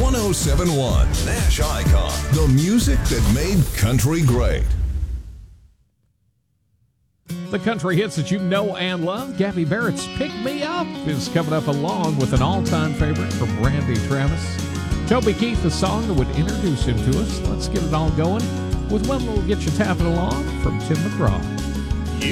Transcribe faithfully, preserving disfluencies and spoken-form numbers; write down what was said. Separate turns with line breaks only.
oh seven point one Nash Icon, the music that made country great.
The country hits that you know and love. Gabby Barrett's Pick Me Up is coming up along with an all-time favorite from Randy Travis. Toby Keith, the song that would introduce him to us. Let's get it all going with one little Get You Tapping Along from Tim McGraw.